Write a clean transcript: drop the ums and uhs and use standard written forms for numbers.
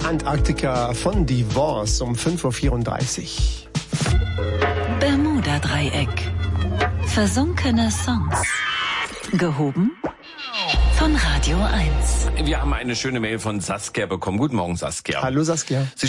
Antarktika von Divorce um 5:34 Uhr. Bermuda-Dreieck. Versunkene Songs. Gehoben von Radio 1. Wir haben eine schöne Mail von Saskia bekommen. Guten Morgen, Saskia. Hallo Saskia. Sie